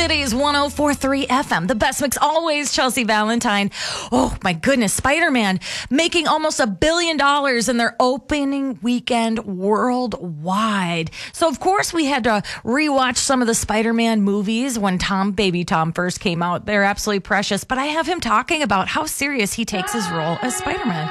City's 104.3 FM. The best mix always, Chelsea Valentine. Oh, my goodness. Spider-Man making almost $1 billion in their opening weekend worldwide. So, of course, we had to rewatch some of the Spider-Man movies when Baby Tom first came out. They're absolutely precious. But I have him talking about how serious he takes his role as Spider-Man.